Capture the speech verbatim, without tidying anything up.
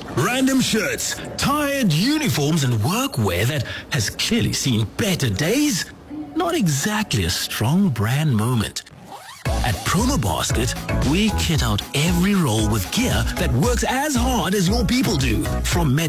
Random shirts, tired uniforms and workwear that has clearly seen better days? Not exactly a strong brand moment. At Promo Basket, we kit out every role with gear that works as hard as your people do. From med-